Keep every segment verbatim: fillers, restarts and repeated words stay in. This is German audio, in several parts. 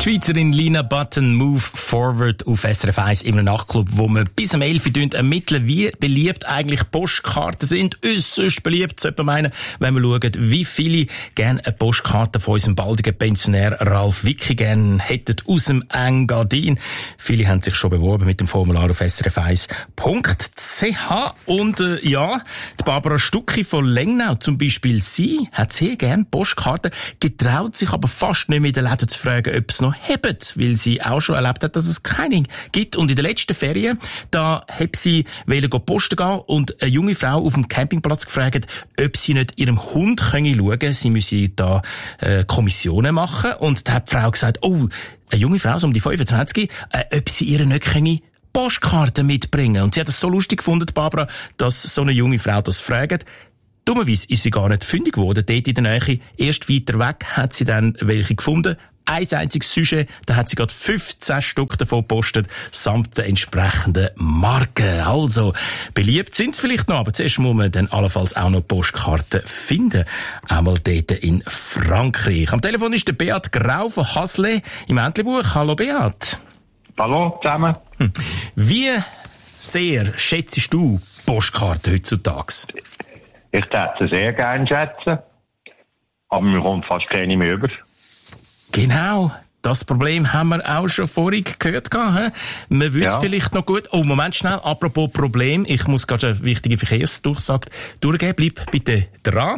Die Schweizerin Lina Button, Move Forward auf S R F eins im Nachtclub, wo wir bis am elf Uhr ermitteln, wie beliebt eigentlich Postkarten sind. Äusserst beliebt, sollte man meinen, wenn wir schauen, wie viele gerne eine Postkarte von unserem baldigen Pensionär Ralf Wicki gerne hätten aus dem Engadin. Viele haben sich schon beworben mit dem Formular auf s r f eins punkt c h. Und äh, ja, die Barbara Stucki von Lengnau zum Beispiel, sie hat sehr gerne Postkarten, getraut sich aber fast nicht mehr in den Läden zu fragen, ob es noch hebt, weil sie auch schon erlebt hat, dass es keine gibt. Und in den letzten Ferien, da hat sie wollte posten gehen und eine junge Frau auf dem Campingplatz gefragt, ob sie nicht ihrem Hund schauen können. Sie müsse da äh, Kommissionen machen. Und da hat die Frau gesagt, oh, eine junge Frau, so um die fünfundzwanzig, äh, ob sie ihr nicht können Postkarten mitbringen. Und sie hat es so lustig gefunden, Barbara, dass so eine junge Frau das fragt. Dummerweise ist sie gar nicht fündig geworden, dort in der Nähe. Erst weiter weg hat sie dann welche gefunden. Ein einziges Sujet, da hat sie gerade fünfzehn Stück davon gepostet, samt der entsprechenden Marke. Also, beliebt sind sie vielleicht noch, aber zuerst muss man dann allenfalls auch noch Postkarten finden. Einmal dort in Frankreich. Am Telefon ist der Beat Grau von Hasle im Entlebuch. Hallo Beat. Hallo zusammen. Hm. Wie sehr schätzt du Postkarten heutzutage? Ich würde sehr gerne schätzen, aber mir kommt fast keine mehr über. Genau, das Problem haben wir auch schon vorhin gehört. He? Man würde es ja vielleicht noch gut... Oh, Moment schnell, apropos Problem. Ich muss gerade eine wichtige Verkehrsdurchsage durchgeben. Bleib bitte dran.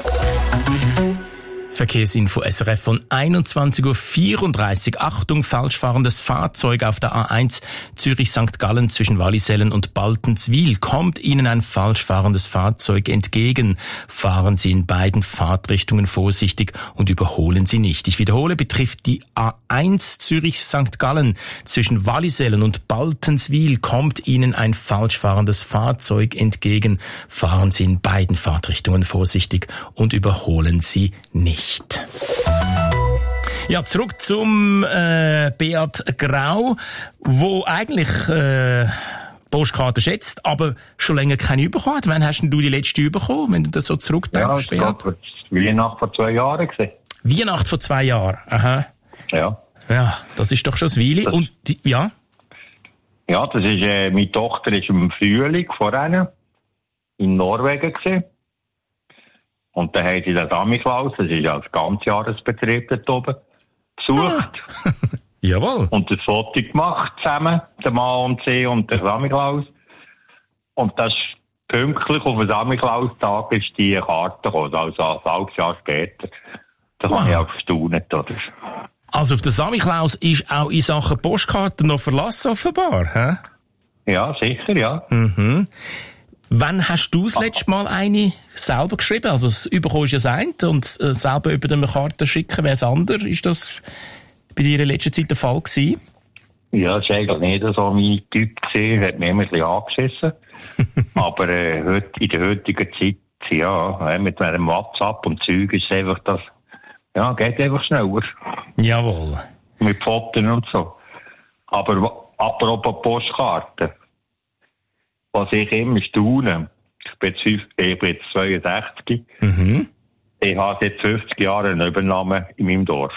Verkehrsinfo S R F von einundzwanzig Uhr vierunddreißig. Achtung, falschfahrendes Fahrzeug auf der A eins Zürich-Sankt Gallen zwischen Wallisellen und Baltenswil. Kommt Ihnen ein falschfahrendes Fahrzeug entgegen, fahren Sie in beiden Fahrtrichtungen vorsichtig und überholen Sie nicht. Ich wiederhole, betrifft die A eins Zürich-Sankt Gallen zwischen Wallisellen und Baltenswil. Kommt Ihnen ein falschfahrendes Fahrzeug entgegen, fahren Sie in beiden Fahrtrichtungen vorsichtig und überholen Sie nicht. Ja, zurück zum äh, Beat Grau, wo eigentlich äh, Postkarten schätzt, aber schon länger keine bekommen hat. Wann hast denn du die letzte bekommen, wenn du das so zurückdenkst, Beat? Ja, das war Weihnacht vor zwei Jahren gewesen. Weihnacht vor zwei Jahren, aha. Ja. Ja, das ist doch schon ein Weile. Das, Und die, ja? Ja, das ist, äh, meine Tochter ist im Frühling vorhin in Norwegen gewesen. Und dann haben sie den Samichlaus, das ist ja ein Ganzjahresbetrieb dort oben, besucht. Ah. Jawohl. Und das Foto gemacht zusammen, der Mann und sie und der Samichlaus. Und das ist pünktlich auf den Samichlaus-Tag ist die Karte gekommen, also ein halbes Jahr später. Das habe ich auch gestaunt, oder? Also auf den Samichlaus ist auch in Sachen Postkarten noch verlassen, offenbar, hä? Ja, sicher, ja. Mhm. Wann hast du das letzte Mal eine selber geschrieben? Also das Überkommen ist ja das eine und äh, selber über eine Karte schicken wäre das andere. Ist das bei dir in letzter Zeit der Fall gewesen? Ja, das war eigentlich nicht so mein Typ gewesen. Hat mich immer ein bisschen angeschissen. Aber äh, heute, in der heutigen Zeit, ja, mit einem WhatsApp und Zeug ist einfach das, ja, geht einfach schneller. Jawohl. Mit Fotos und so. Aber apropos Postkarten. Was ich immer staune, ich bin jetzt, ich bin jetzt zweiundsechzig, mhm. Ich habe seit fünfzig Jahren eine Übernahme in meinem Dorf.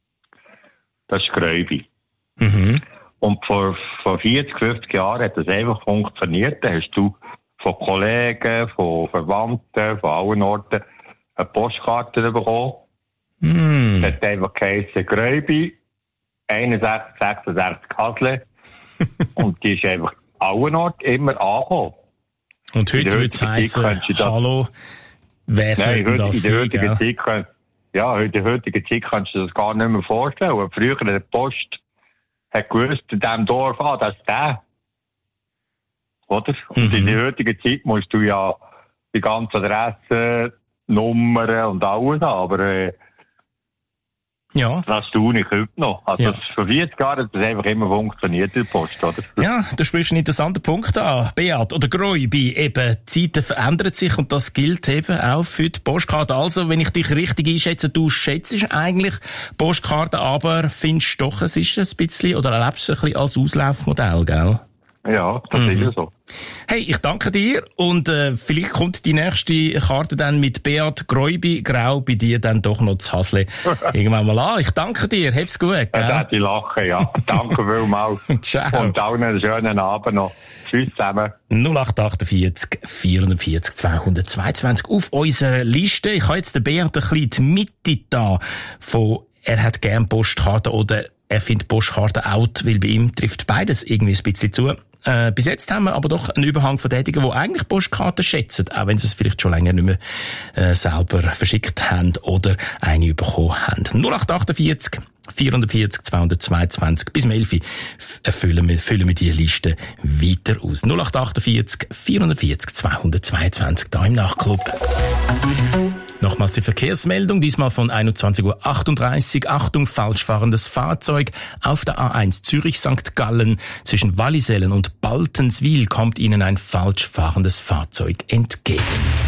Das ist Gräubi. Mhm. Und vor, vor vierzig, fünfzig Jahren hat das einfach funktioniert. Da hast du von Kollegen, von Verwandten, von allen Orten eine Postkarte bekommen. Mhm. Das hat einfach geheißen Gräubi, einundsechzig, sechsundsechzig Hasle. Und die ist einfach allen Orten immer angekommen. Und heute würde es heissen, hallo, wer soll denn das sein? In der heutigen Zeit, ja, in der heutigen Zeit kannst du das gar nicht mehr vorstellen. Und früher in der Post hat gewusst, in diesem Dorf, ah, das ist der. Oder? Und mhm. in der heutigen Zeit musst du ja die ganze Adresse, Nummern und alles haben. Aber äh, ja. Das tue ich heute noch. Also ja. Vor vierzig Jahren hat das einfach immer funktioniert in der Post, oder? Ja, du sprichst einen interessanten Punkt an, Beat. Oder Gräubi, eben, die Zeiten verändern sich und das gilt eben auch für die Postkarte. Also, wenn ich dich richtig einschätze, du schätzt eigentlich Postkarten, aber findest doch, es ist ein bisschen, oder erlebst es ein bisschen als Auslaufmodell, gell? Ja, das mhm. ist ja so. Hey, ich danke dir und äh, vielleicht kommt die nächste Karte dann mit Beat Gräubi Grau bei dir dann doch noch zu Hasle irgendwann mal an. Ich danke dir, hab's gut. Gell? Ja, die lachen, ja. Danke vielmals. Ciao. Und allen einen schönen Abend noch. Tschüss zusammen. null acht achtundvierzig vierundvierzig zweihundertzweiundzwanzig auf unserer Liste. Ich habe jetzt den Beat ein bisschen die Mitte da von er hat gern Postkarten oder er findet Postkarten out, weil bei ihm trifft beides irgendwie ein bisschen zu. Äh, bis jetzt haben wir aber doch einen Überhang von denjenigen, die eigentlich Postkarten schätzen, auch wenn sie es vielleicht schon länger nicht mehr äh, selber verschickt haben oder eine bekommen haben. null acht achtundvierzig vierundvierzig zweihundertzweiundzwanzig bis elf füllen wir, füllen wir die Liste weiter aus. null acht achtundvierzig vierundvierzig zweihundertzweiundzwanzig da im Nachtclub. Nochmals die Verkehrsmeldung, diesmal von einundzwanzig Uhr achtunddreißig. Achtung, falsch fahrendes Fahrzeug. Auf der A eins Zürich-Sankt Gallen zwischen Wallisellen und Baltenswil kommt Ihnen ein falsch fahrendes Fahrzeug entgegen.